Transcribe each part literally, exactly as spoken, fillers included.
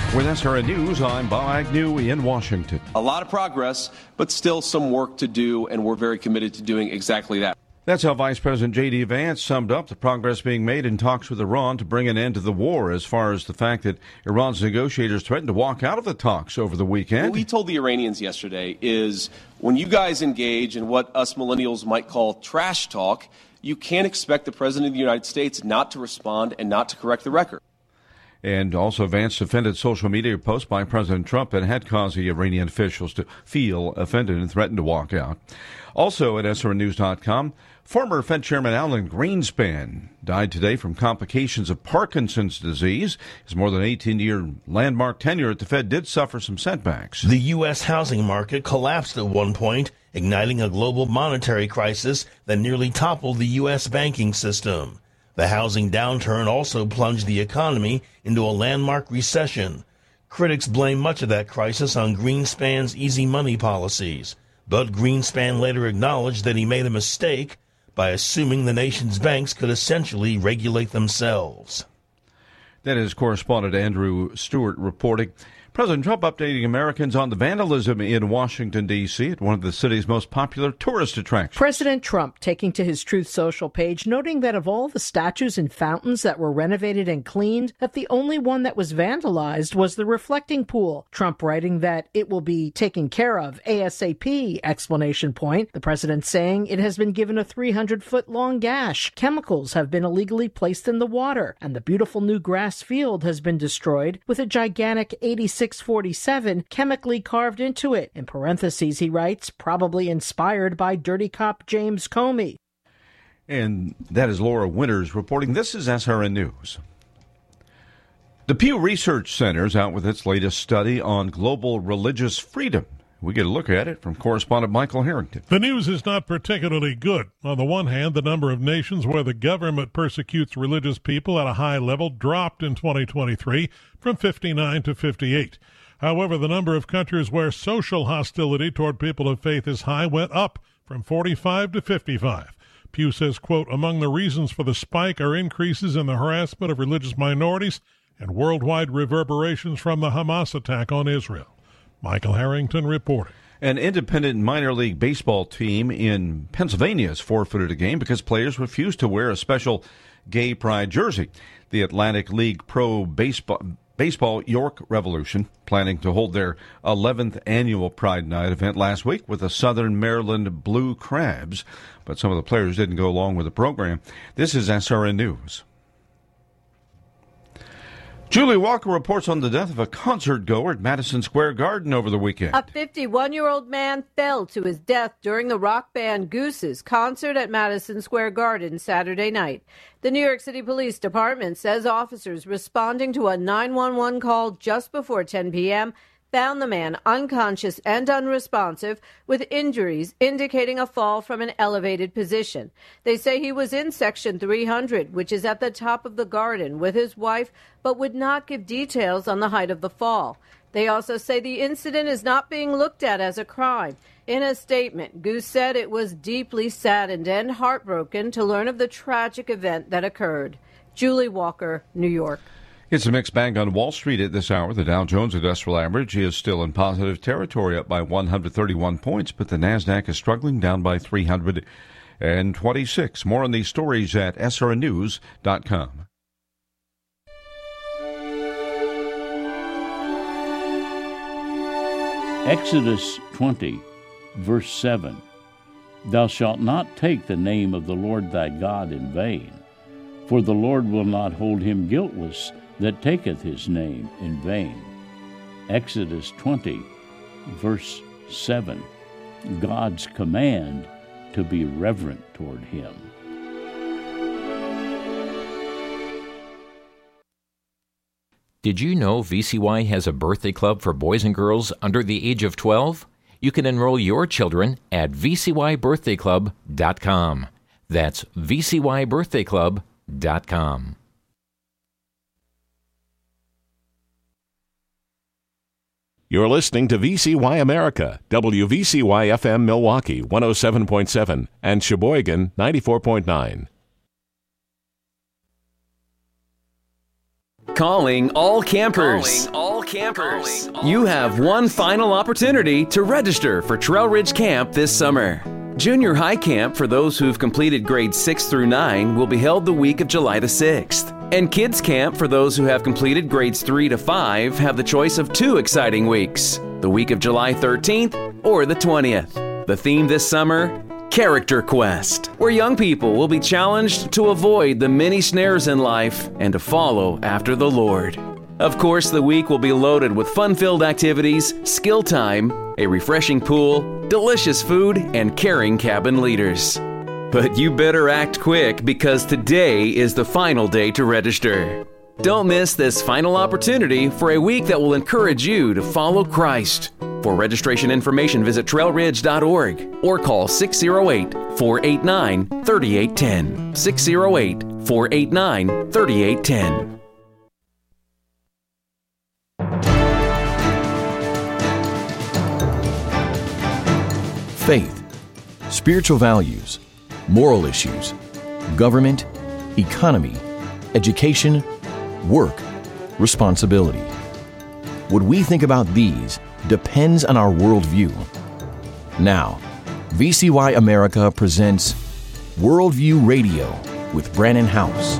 With S R N News, I'm Bob Agnew in Washington. A lot of progress, but still some work to do, and we're very committed to doing exactly that. That's how Vice President J D. Vance summed up the progress being made in talks with Iran to bring an end to the war, as far as the fact that Iran's negotiators threatened to walk out of the talks over the weekend. What we told the Iranians yesterday is when you guys engage in what us millennials might call trash talk, you can't expect the President of the United States not to respond and not to correct the record. And also, Vance defended social media posts by President Trump that had caused the Iranian officials to feel offended and threatened to walk out. Also at S R N news dot com, former Fed Chairman Alan Greenspan died today from complications of Parkinson's disease. His more than eighteen-year landmark tenure at the Fed did suffer some setbacks. The U S housing market collapsed at one point, igniting a global monetary crisis that nearly toppled the U S banking system. The housing downturn also plunged the economy into a landmark recession. Critics blame much of that crisis on Greenspan's easy money policies. But Greenspan later acknowledged that he made a mistake by assuming the nation's banks could essentially regulate themselves. That is correspondent Andrew Stewart reporting. President Trump updating Americans on the vandalism in Washington, D C at one of the city's most popular tourist attractions. President Trump taking to his Truth Social page, noting that of all the statues and fountains that were renovated and cleaned, that the only one that was vandalized was the reflecting pool. Trump writing that it will be taken care of ASAP, exclamation point. The president saying it has been given a three hundred foot long gash. Chemicals have been illegally placed in the water, and the beautiful new grass field has been destroyed with a gigantic eighty-six forty-seven chemically carved into it. In parentheses, he writes, probably inspired by dirty cop James Comey. And that is Laura Winters reporting. This is S R N News. The Pew Research Center is out with its latest study on global religious freedom. We get a look at it from correspondent Michael Harrington. The news is not particularly good. On the one hand, the number of nations where the government persecutes religious people at a high level dropped in twenty twenty-three from fifty-nine to fifty-eight. However, the number of countries where social hostility toward people of faith is high went up from forty-five to fifty-five. Pew says, quote, among the reasons for the spike are increases in the harassment of religious minorities and worldwide reverberations from the Hamas attack on Israel. Michael Harrington reporting. An independent minor league baseball team in Pennsylvania has forfeited a game because players refused to wear a special gay pride jersey. The Atlantic League Pro Baseball, baseball York Revolution planning to hold their eleventh annual Pride Night event last week with the Southern Maryland Blue Crabs, but some of the players didn't go along with the program. This is S R N News. Julie Walker reports on the death of a concert goer at Madison Square Garden over the weekend. A fifty-one-year-old man fell to his death during the rock band Goose's concert at Madison Square Garden Saturday night. The New York City Police Department says officers responding to a nine one one call just before ten p.m. found the man unconscious and unresponsive with injuries indicating a fall from an elevated position. They say he was in Section three hundred, which is at the top of the garden, with his wife, but would not give details on the height of the fall. They also say the incident is not being looked at as a crime. In a statement, Goose said it was deeply saddened and heartbroken to learn of the tragic event that occurred. Julie Walker, New York. It's a mixed bag on Wall Street at this hour. The Dow Jones Industrial Average is still in positive territory, up by one hundred thirty-one points, but the Nasdaq is struggling, down by three hundred twenty-six. More on these stories at S R N news dot com. Exodus twenty, verse seven. Thou shalt not take the name of the Lord thy God in vain, for the Lord will not hold him guiltless that taketh his name in vain. Exodus twenty, verse seven. God's command to be reverent toward him. Did you know V C Y has a birthday club for boys and girls under the age of twelve? You can enroll your children at v c y birthday club dot com. That's v c y birthday club dot com. You're listening to V C Y America, W V C Y F M Milwaukee one oh seven point seven and Sheboygan ninety-four point nine. Calling all campers. Calling all campers. Calling all you have campers. One final opportunity to register for Trail Ridge Camp this summer. Junior High Camp for those who've completed grades six through nine will be held the week of July the sixth. And Kids Camp for those who have completed grades three to five have the choice of two exciting weeks, the week of July thirteenth or the twentieth. The theme this summer, Character Quest, where young people will be challenged to avoid the many snares in life and to follow after the Lord. Of course, the week will be loaded with fun-filled activities, skill time, a refreshing pool, delicious food, and caring cabin leaders. But you better act quick because today is the final day to register. Don't miss this final opportunity for a week that will encourage you to follow Christ. For registration information, visit trail ridge dot org or call six oh eight, four eight nine, three eight one zero. six oh eight, four eight nine, three eight one zero. Faith, spiritual values, moral issues, government, economy, education, work, responsibility. What we think about these depends on our worldview. Now, V C Y America presents Worldview Radio with Brannon House.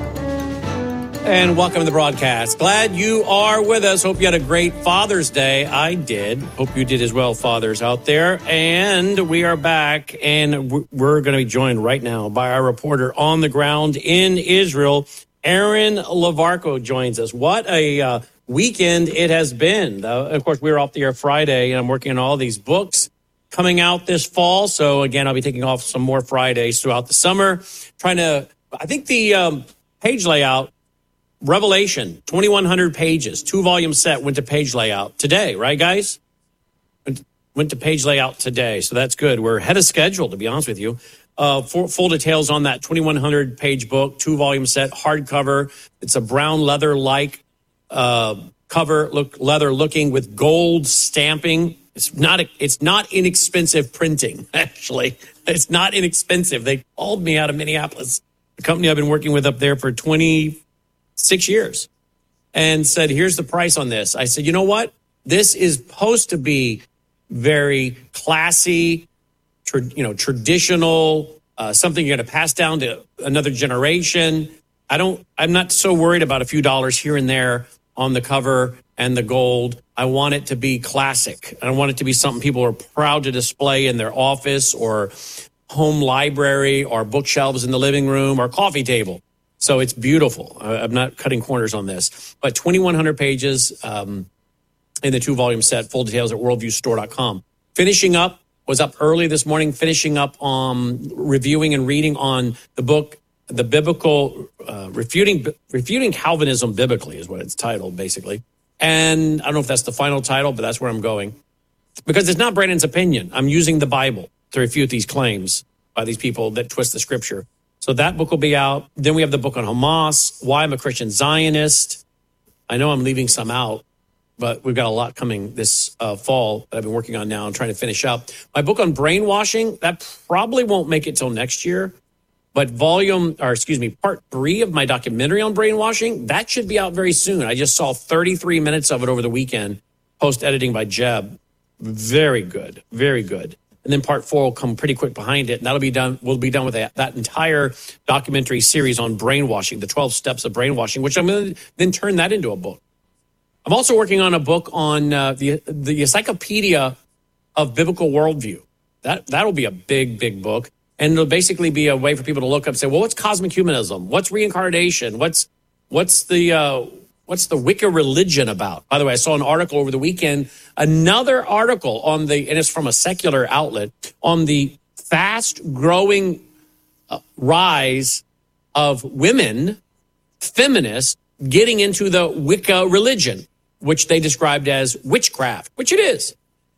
And welcome to the broadcast. Glad you are with us. Hope you had a great Father's Day. I did. Hope you did as well, fathers out there. And we are back, and we're going to be joined right now by our reporter on the ground in Israel. Aaron Lavarco joins us. What a uh, weekend it has been. Uh, of course, we were off the air Friday, and I'm working on all these books coming out this fall. So, again, I'll be taking off some more Fridays throughout the summer. Trying to, I think the um, page layout, Revelation, twenty-one hundred pages, two-volume set, went to page layout today, right, guys? Went, went to page layout today, so that's good. We're ahead of schedule, to be honest with you. Uh, full, full details on that twenty-one hundred page book, two-volume set, hardcover. It's a brown leather-like uh, cover, look leather-looking with gold stamping. It's not it's not inexpensive printing, actually. It's not inexpensive. They called me out of Minneapolis, a company I've been working with up there for twenty-six years, and said, here's the price on this. I said, you know what? This is supposed to be very classy, tra- you know, traditional, uh, something you're going to pass down to another generation. I don't, I'm not so worried about a few dollars here and there on the cover and the gold. I want it to be classic. I want it to be something people are proud to display in their office or home library or bookshelves in the living room or coffee table. So it's beautiful. I'm not cutting corners on this. But twenty-one hundred pages um, in the two-volume set, full details at worldview store dot com. Finishing up, was up early this morning, finishing up um, reviewing and reading on the book, The Biblical, uh, Refuting Refuting Calvinism Biblically is what it's titled, basically. And I don't know if that's the final title, but that's where I'm going. Because it's not Brandon's opinion. I'm using the Bible to refute these claims by these people that twist the scripture. So that book will be out. Then we have the book on Hamas, Why I'm a Christian Zionist. I know I'm leaving some out, but we've got a lot coming this uh, fall that I've been working on now and trying to finish up. My book on brainwashing, that probably won't make it till next year. But volume, or excuse me, part three of my documentary on brainwashing, that should be out very soon. I just saw thirty-three minutes of it over the weekend, post-editing by Jeb. Very good, very good. And then part four will come pretty quick behind it. And that'll be done. We'll be done with that, that entire documentary series on brainwashing, the twelve steps of brainwashing, which I'm going to then turn that into a book. I'm also working on a book on uh, the the Encyclopedia of Biblical Worldview. That that'll be a big, big book. And it'll basically be a way for people to look up and say, well, what's cosmic humanism? What's reincarnation? What's what's the uh, what's the Wicca religion about? By the way, I saw an article over the weekend, another article on the, and it's from a secular outlet, on the fast-growing uh, rise of women, feminists, getting into the Wicca religion, which they described as witchcraft, which it is.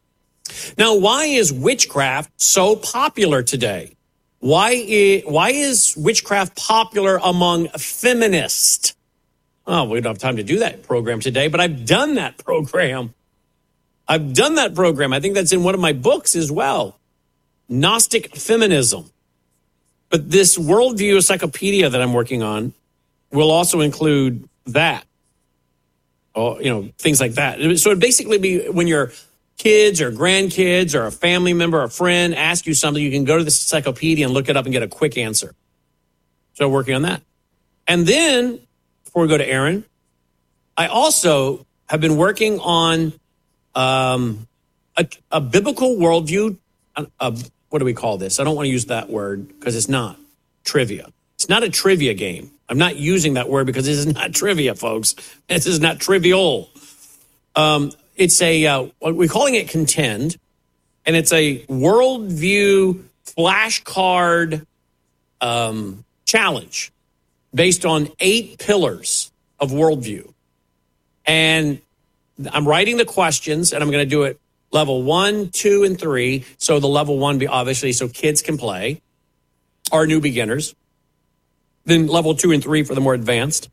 Now, why is witchcraft so popular today? Why is, why is witchcraft popular among feminists? Oh, we don't have time to do that program today, but I've done that program. I've done that program. I think that's in one of my books as well. Gnostic feminism. But this worldview encyclopedia that I'm working on will also include that. or, you know, things like that. So it'd basically be when your kids or grandkids or a family member or a friend ask you something, you can go to the encyclopedia and look it up and get a quick answer. So working on that. And then, before we go to Aaron, I also have been working on um, a, a biblical worldview. A, a, what do we call this? I don't want to use that word because it's not trivia. It's not a trivia game. I'm not using that word because this is not trivia, folks. This is not trivial. Um, it's a, uh, we're calling it Contend, and it's a worldview flashcard um, challenge based on eight pillars of worldview. And I'm writing the questions, and I'm going to do it level one, two, and three. So the level one be obviously so kids can play, or new beginners. Then level two and three for the more advanced.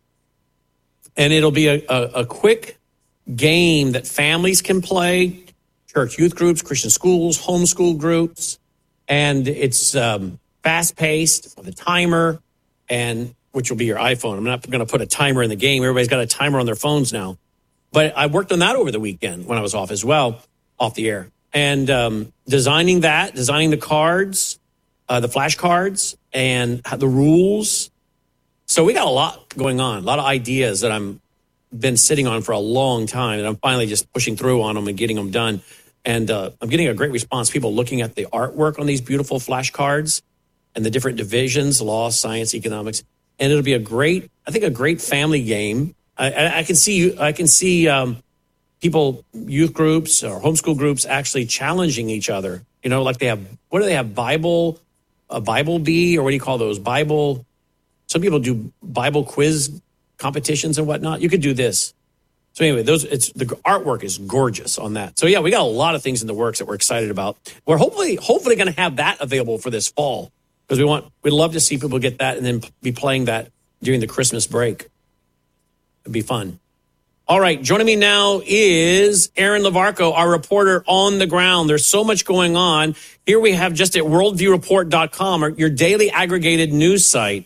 And it'll be a, a, a quick game that families can play, church youth groups, Christian schools, homeschool groups. And it's um, fast-paced with a timer, and which will be your iPhone. I'm not going to put a timer in the game. Everybody's got a timer on their phones now. But I worked on that over the weekend when I was off as well, off the air. And um, designing that, designing the cards, uh, the flashcards, and the rules. So we got a lot going on, a lot of ideas that I'm been sitting on for a long time, and I'm finally just pushing through on them and getting them done. And uh, I'm getting a great response. People looking at the artwork on these beautiful flashcards and the different divisions, law, science, economics. And it'll be a great, I think, a great family game. I, I, I can see, I can see um, people, youth groups or homeschool groups actually challenging each other. You know, like they have, what do they have? Bible, a Bible bee, or what do you call those? Bible. Some people do Bible quiz competitions and whatnot. You could do this. So anyway, those it's the artwork is gorgeous on that. So yeah, we got a lot of things in the works that we're excited about. We're hopefully, hopefully going to have that available for this fall, because we want, we'd love to see people get that and then be playing that during the Christmas break. It'd be fun. All right, joining me now is Aaron Lavarco, our reporter on the ground. There's so much going on. Here we have just at worldview report dot com, your daily aggregated news site.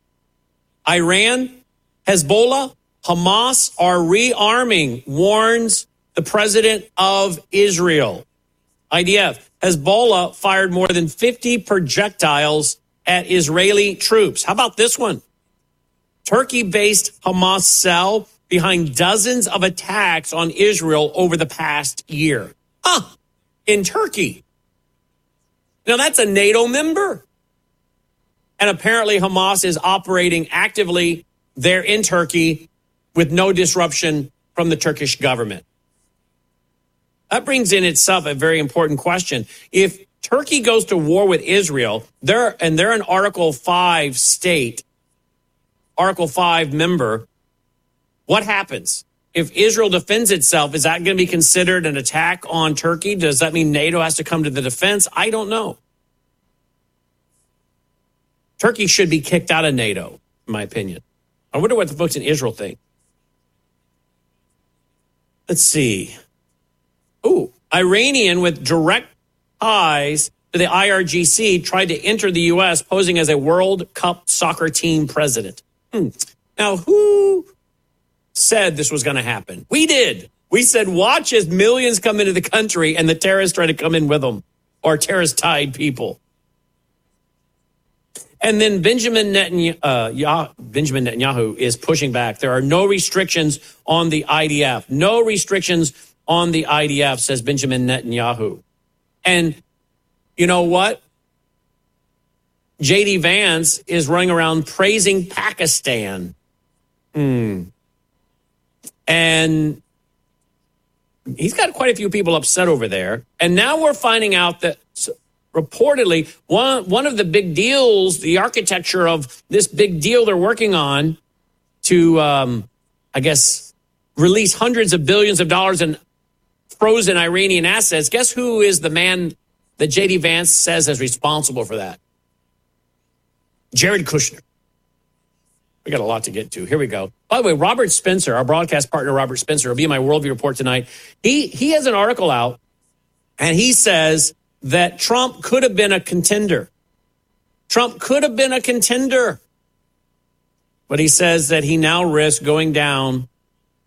Iran, Hezbollah, Hamas are rearming, warns the president of Israel. I D F, Hezbollah fired more than fifty projectiles at Israeli troops. How about this one? Turkey-based Hamas cell behind dozens of attacks on Israel over the past year. Huh, in Turkey. Now, that's a NATO member. And apparently Hamas is operating actively there in Turkey with no disruption from the Turkish government. That brings in itself a very important question. If Turkey goes to war with Israel, they're, and they're an Article five state, Article five member, what happens? If Israel defends itself, is that going to be considered an attack on Turkey? Does that mean NATO has to come to the defense? I don't know. Turkey should be kicked out of NATO, in my opinion. I wonder what the folks in Israel think. Let's see. Ooh, Iranian with direct ties to the I R G C tried to enter the U S posing as a World Cup soccer team president. Hmm. Now, who said this was going to happen? We did. We said, watch as millions come into the country and the terrorists try to come in with them, or terrorist-tied people. And then Benjamin Netanyahu, uh, Yah, Benjamin Netanyahu is pushing back. There are no restrictions on the I D F. No restrictions on the I D F, says Benjamin Netanyahu. And you know what? J D Vance is running around praising Pakistan. Hmm. And he's got quite a few people upset over there. And now we're finding out that reportedly, one one of the big deals, the architecture of this big deal they're working on to, um, I guess, release hundreds of billions of dollars in frozen Iranian assets. Guess who is the man that J D Vance says is responsible for that? Jared Kushner. We got a lot to get to. Here we go. By the way, Robert Spencer, our broadcast partner, Robert Spencer, will be in my Worldview Report tonight. He he has an article out, and he says that Trump could have been a contender. Trump could have been a contender. But he says that he now risks going down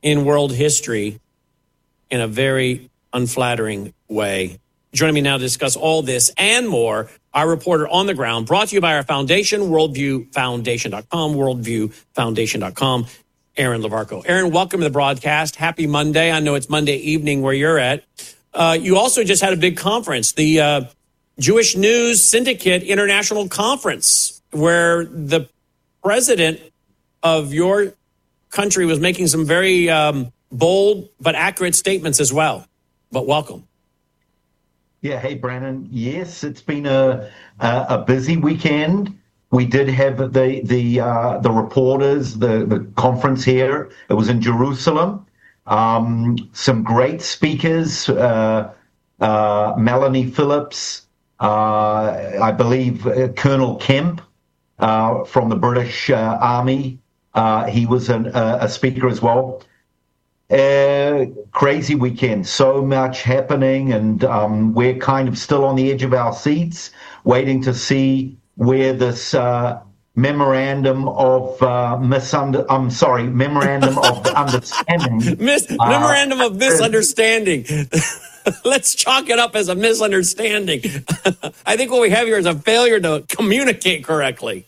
in world history in a very unflattering way. Joining me now to discuss all this and more, our reporter on the ground, brought to you by our foundation, worldview foundation dot com, worldview foundation dot com, Aaron Levarco. Aaron, welcome to the broadcast. Happy Monday. I know it's Monday evening where you're at. Uh, you also just had a big conference, the uh, Jewish News Syndicate International Conference, where the president of your country was making some very um, bold but accurate statements as well. But welcome. Yeah, hey, Brandon. Yes, it's been a a, a busy weekend. We did have the the uh, the reporters, the, the conference here. It was in Jerusalem. Um, some great speakers, uh, uh, Melanie Phillips, uh, I believe uh, Colonel Kemp uh, from the British uh, Army. Uh, he was an, uh, a speaker as well. Uh, crazy weekend, so much happening, and um, we're kind of still on the edge of our seats, waiting to see where this uh, memorandum of uh, misunder I'm sorry, memorandum of understanding. Mis- uh, memorandum of misunderstanding. Let's chalk it up as a misunderstanding. I think what we have here is a failure to communicate correctly.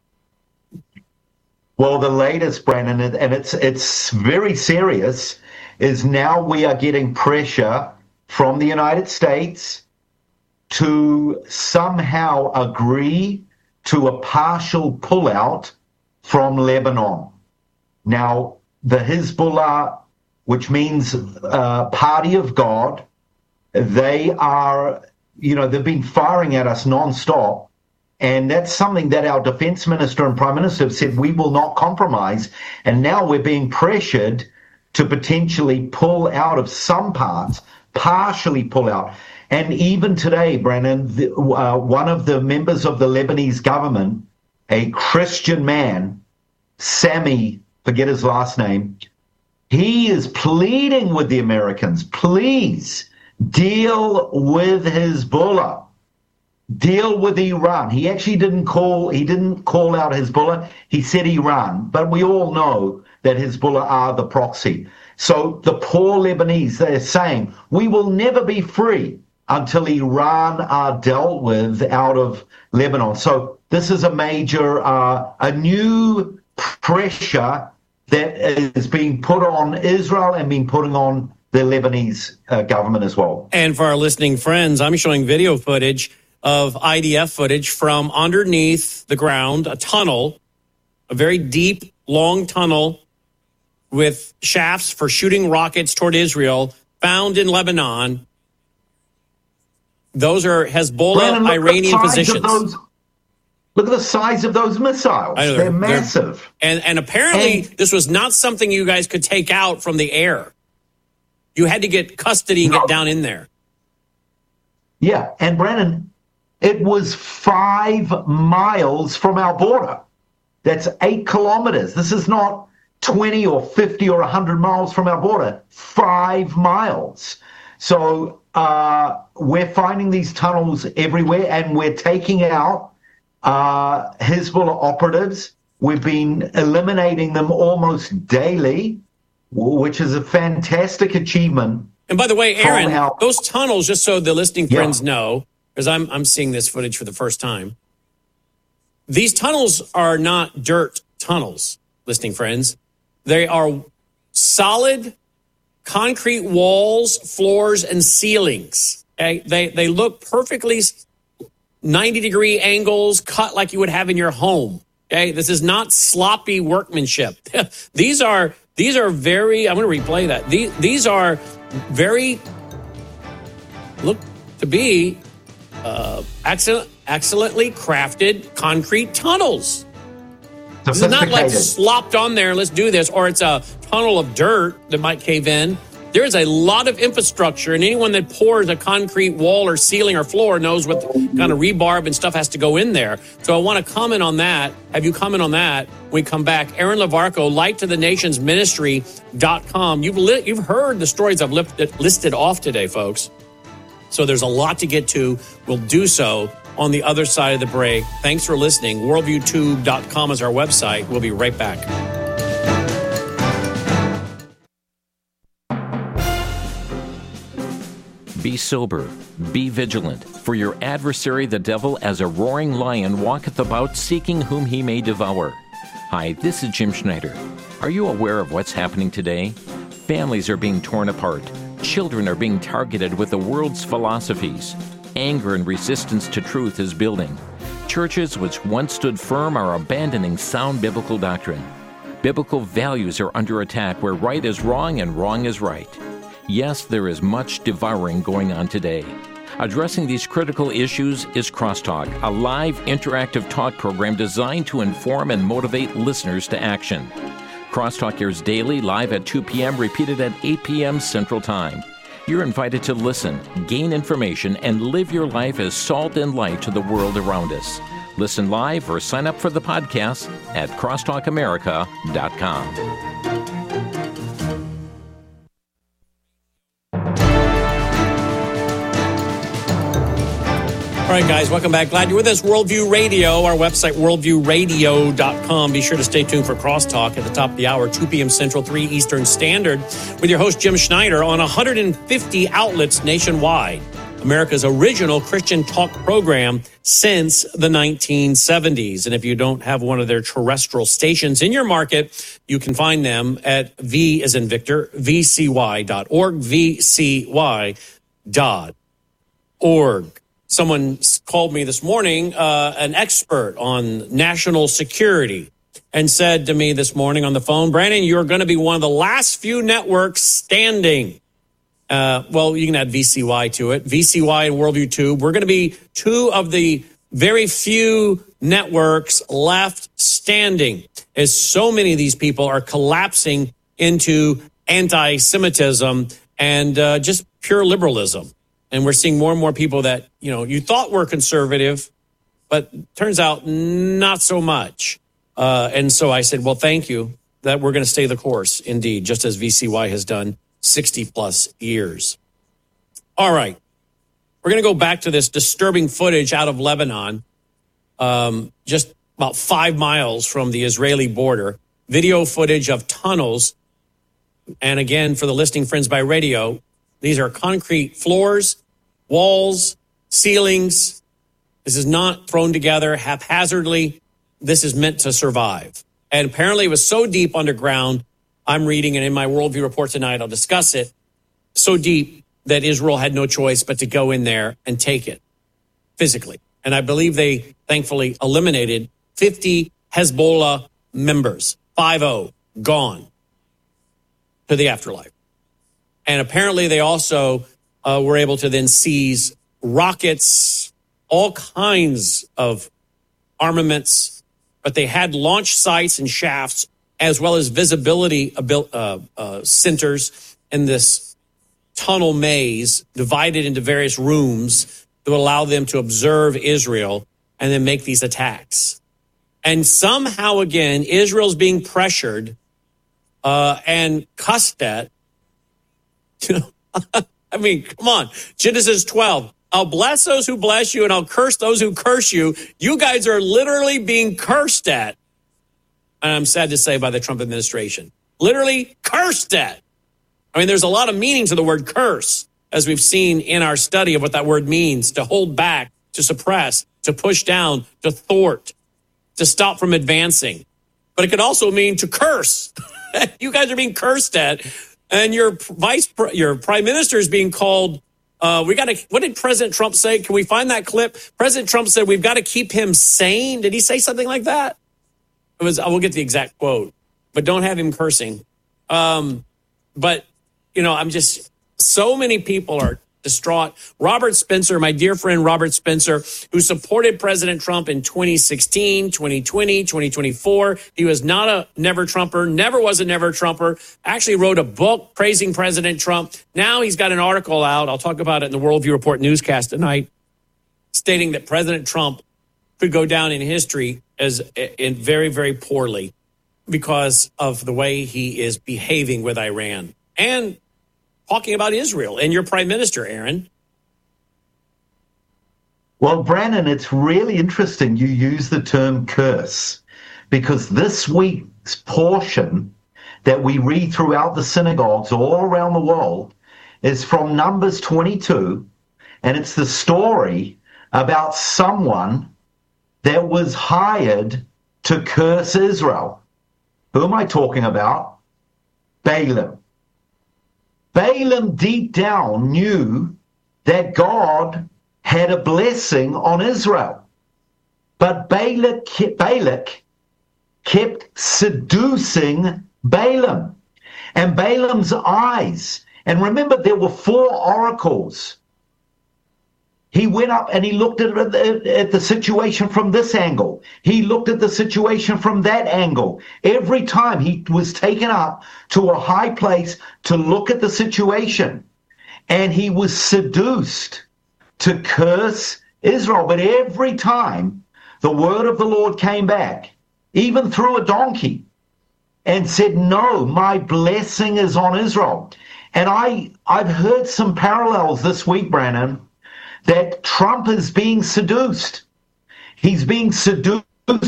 Well, the latest, Brandon, and it's it's very serious, is now we are getting pressure from the United States to somehow agree to a partial pullout from Lebanon. Now, the Hezbollah, which means uh, Party of God, they are, you know, they've been firing at us nonstop. And that's something that our defense minister and prime minister have said we will not compromise. And now we're being pressured to potentially pull out of some parts, partially pull out. And even today, Brandon, the, uh, one of the members of the Lebanese government, a Christian man, Sami, forget his last name, he is pleading with the Americans, please deal with Hezbollah. Deal with Iran. He actually didn't call, he didn't call out Hezbollah. He said Iran. But we all know that Hezbollah are the proxy. So the poor Lebanese, they're saying, we will never be free until Iran are dealt with out of Lebanon. So this is a major, uh, a new pressure that is being put on Israel and being put on the Lebanese uh, government as well. And for our listening friends, I'm showing video footage of I D F footage from underneath the ground, a tunnel, a very deep, long tunnel with shafts for shooting rockets toward Israel, found in Lebanon. Those are Hezbollah Brandon, Iranian positions. Those, look at the size of those missiles. Know, they're, they're massive. They're, and, and apparently and, this was not something you guys could take out from the air. You had to get custody and no. get down in there. Yeah, and Brandon, it was five miles from our border. That's eight kilometers. This is not twenty or fifty or one hundred miles from our border. Five miles. So uh, we're finding these tunnels everywhere, and we're taking out uh, Hezbollah operatives. We've been eliminating them almost daily, which is a fantastic achievement. And by the way, Aaron, our- those tunnels, just so the listening friends yeah. know, because I'm I'm seeing this footage for the first time. These tunnels are not dirt tunnels, listening friends. They are solid concrete walls, floors, and ceilings. Okay? They they look perfectly ninety degree angles, cut like you would have in your home. Okay, this is not sloppy workmanship. these are these are very. I'm going to replay that. These these are very look to be. Uh, excellent, excellently crafted concrete tunnels. This is not like slopped on there, let's do this, or it's a tunnel of dirt that might cave in. There is a lot of infrastructure, and anyone that pours a concrete wall or ceiling or floor knows what kind of rebarb and stuff has to go in there. So I want to comment on that. Have you comment on that when we come back? Aaron Levarco, light to the nations ministry dot com. You've, li- you've heard the stories I've lifted, listed off today, folks. So there's a lot to get to. We'll do so on the other side of the break. Thanks for listening. worldview tube dot com is our website. We'll be right back. Be sober, be vigilant, for your adversary the devil as a roaring lion walketh about seeking whom he may devour. Hi, this is Jim Schneider. Are you aware of what's happening today? Families are being torn apart. Children are being targeted with the world's philosophies. Anger and resistance to truth is building. Churches which once stood firm are abandoning sound biblical doctrine. Biblical values are under attack where right is wrong and wrong is right. Yes, there is much devouring going on today. Addressing these critical issues is Crosstalk, a live interactive talk program designed to inform and motivate listeners to action. Crosstalk airs daily, live at two p.m., repeated at eight p.m. Central Time. You're invited to listen, gain information, and live your life as salt and light to the world around us. Listen live or sign up for the podcast at crosstalk america dot com. All right, guys, welcome back. Glad you're with us. Worldview Radio, our website, worldview radio dot com. Be sure to stay tuned for Crosstalk at the top of the hour, two p.m. Central, three Eastern Standard, with your host, Jim Schneider, on one hundred fifty outlets nationwide. America's original Christian talk program since the nineteen seventies. And if you don't have one of their terrestrial stations in your market, you can find them at V as in Victor, V C Y dot org, V C Y dot org. Someone called me this morning, uh, an expert on national security, and said to me this morning on the phone, Brandon, you're going to be one of the last few networks standing. Uh, well, you can add V C Y to it, V C Y and Worldview Tube. We're going to be two of the very few networks left standing, as so many of these people are collapsing into anti-Semitism and uh, just pure liberalism. And we're seeing more and more people that, you know, you thought were conservative, but turns out not so much. Uh, and so I said, well, thank you that we're going to stay the course, indeed, just as V C Y has done sixty plus years. All right. We're going to go back to this disturbing footage out of Lebanon, um, just about five miles from the Israeli border. Video footage of tunnels. And again, for the listening friends by radio, these are concrete floors, walls, ceilings. This is not thrown together haphazardly. This is meant to survive. And apparently it was so deep underground, I'm reading, and in my Worldview report tonight, I'll discuss it, so deep that Israel had no choice but to go in there and take it physically. And I believe they thankfully eliminated fifty Hezbollah members, five oh, gone to the afterlife. And apparently they also uh, were able to then seize rockets, all kinds of armaments, but they had launch sites and shafts as well as visibility uh, uh, centers in this tunnel maze divided into various rooms that would allow them to observe Israel and then make these attacks. And somehow, again, Israel's being pressured uh, and cussed at. You know, I mean, come on. Genesis twelve. I'll bless those who bless you and I'll curse those who curse you. You guys are literally being cursed at. And I'm sad to say by the Trump administration. Literally cursed at. I mean, there's a lot of meaning to the word curse, as we've seen in our study of what that word means: to hold back, to suppress, to push down, to thwart, to stop from advancing. But it could also mean to curse. You guys are being cursed at. And your vice, your prime minister is being called. Uh, we got to. What did President Trump say? Can we find that clip? President Trump said we've got to keep him sane. Did he say something like that? It was. I will get the exact quote, but don't have him cursing. Um, but you know, I'm just. So many people are distraught. Robert Spencer, my dear friend Robert Spencer, who supported President Trump in twenty sixteen, twenty twenty, twenty twenty-four. He was not a never Trumper, never was a never Trumper, actually wrote a book praising President Trump. Now he's got an article out, I'll talk about it in the Worldview Report newscast tonight, stating that President Trump could go down in history as in very, very poorly because of the way he is behaving with Iran. And talking about Israel and your prime minister, Aaron. Well, Brandon, it's really interesting you use the term curse, because this week's portion that we read throughout the synagogues all around the world is from Numbers twenty-two, and it's the story about someone that was hired to curse Israel. Who am I talking about? Balaam. Balaam deep down knew that God had a blessing on Israel. But Balak, Balak kept seducing Balaam. And Balaam's eyes, and remember there were four oracles. He went up and he looked at, at the situation from this angle. He looked at the situation from that angle. Every time he was taken up to a high place to look at the situation. And he was seduced to curse Israel. But every time the word of the Lord came back, even through a donkey, and said, no, my blessing is on Israel. And I, I've heard some parallels this week, Brannon, that Trump is being seduced. He's being seduced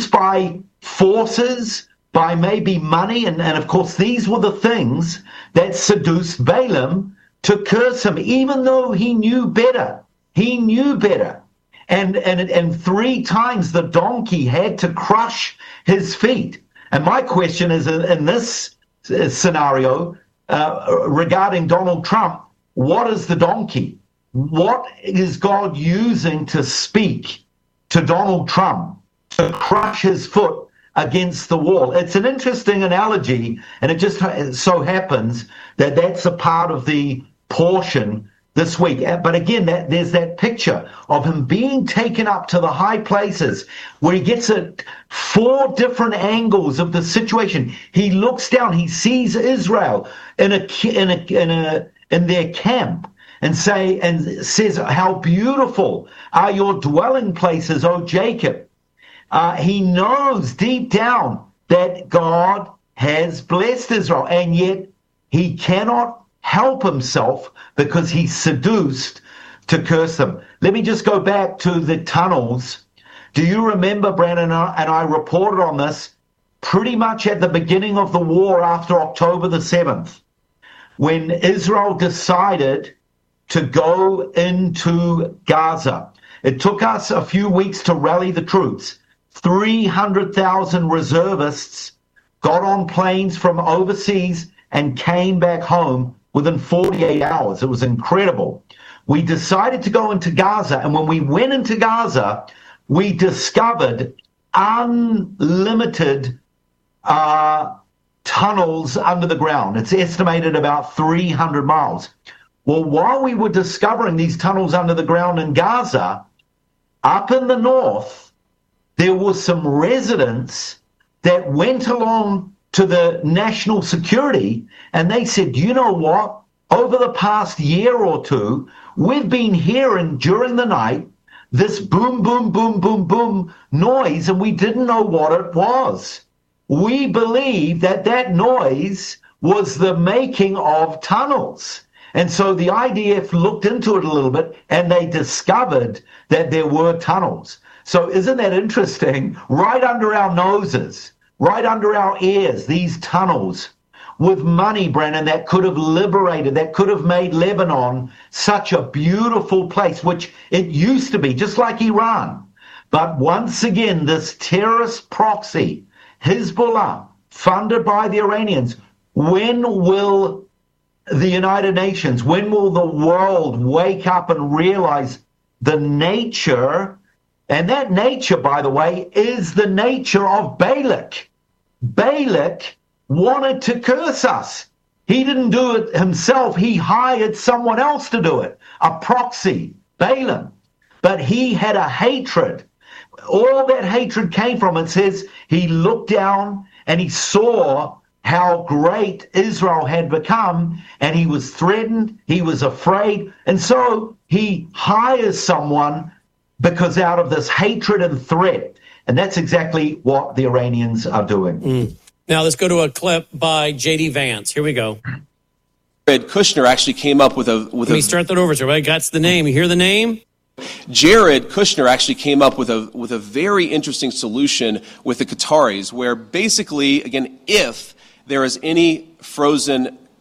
by forces, by maybe money, and, and of course these were the things that seduced Balaam to curse him, even though he knew better. He knew better. And, and, and three times the donkey had to crush his feet. And my question is, in this scenario uh, regarding Donald Trump, what is the donkey? What is God using to speak to Donald Trump to crush his foot against the wall? It's an interesting analogy, and it just so happens that that's a part of the portion this week. But again, that, there's that picture of him being taken up to the high places where he gets at four different angles of the situation. He looks down, he sees Israel in a in a in a in their camp, and say and says, how beautiful are your dwelling places, O Jacob. Uh, he knows deep down that God has blessed Israel, and yet he cannot help himself because he's seduced to curse them. Let me just go back to the tunnels. Do you remember, Brandon and I, and I reported on this pretty much at the beginning of the war after October the seventh, when Israel decided to go into Gaza. It took us a few weeks to rally the troops. three hundred thousand reservists got on planes from overseas and came back home within forty-eight hours. It was incredible. We decided to go into Gaza, and when we went into Gaza, we discovered unlimited uh, tunnels under the ground. It's estimated about three hundred miles. Well, while we were discovering these tunnels under the ground in Gaza, up in the north, there were some residents that went along to the national security, and they said, you know what? Over the past year or two, we've been hearing during the night this boom, boom, boom, boom, boom noise, and we didn't know what it was. We believe that that noise was the making of tunnels. And so the I D F looked into it a little bit, and they discovered that there were tunnels. So isn't that interesting? Right under our noses, right under our ears, these tunnels with money, Brennan, that could have liberated, that could have made Lebanon such a beautiful place, which it used to be, just like Iran. But once again, this terrorist proxy, Hezbollah, funded by the Iranians, when will the United Nations, when will the world wake up and realize the nature, and that nature, by the way, is the nature of Balak. Balak wanted to curse us. He didn't do it himself. He hired someone else to do it, a proxy, Balaam. But he had a hatred. All that hatred came from, it says, he looked down and he saw how great Israel had become, and he was threatened, he was afraid, and so he hires someone because out of this hatred and threat. And that's exactly what the Iranians are doing. Mm. Now let's go to a clip by J D Vance. Here we go. Jared Kushner actually came up with a... With Let me a, start that over, so everybody got the name. You hear the name? Jared Kushner actually came up with a with a very interesting solution with the Qataris, where basically, again, if there is any frozen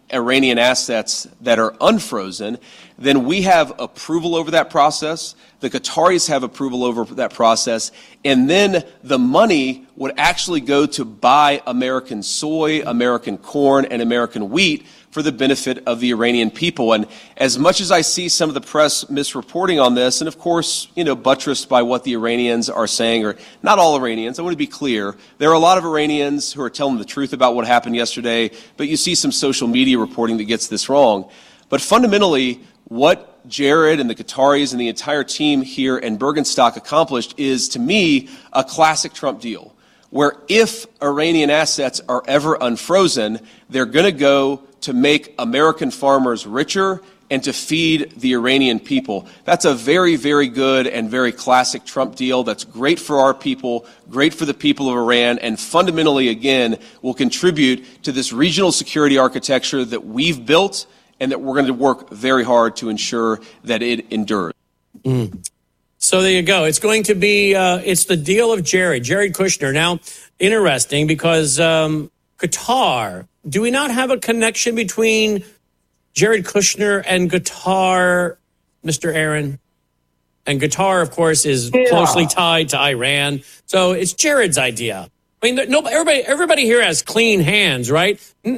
Iranian assets that are unfrozen, then we have approval over that process. The Qataris have approval over that process. And then the money would actually go to buy American soy, American corn, and American wheat for the benefit of the Iranian people. And as much as I see some of the press misreporting on this, and of course, you know, buttressed by what the Iranians are saying, or not all Iranians, I want to be clear, there are a lot of Iranians who are telling the truth about what happened yesterday, but you see some social media reporting that gets this wrong. But fundamentally, what Jared and the Qataris and the entire team here in Bergenstock accomplished is, to me, a classic Trump deal, where if Iranian assets are ever unfrozen, they're going to go to make American farmers richer and to feed the Iranian people. That's a very, very good and very classic Trump deal that's great for our people, great for the people of Iran, and fundamentally, again, will contribute to this regional security architecture that we've built and that we're going to work very hard to ensure that it endures. Mm. So there you go. It's going to be, uh, it's the deal of Jared, Jared Kushner. Now, interesting because um, Qatar, do we not have a connection between Jared Kushner and Qatar, Mister Aaron? And Qatar, of course, is yeah. closely tied to Iran. So it's Jared's idea. I mean, no, everybody, everybody here has clean hands, right?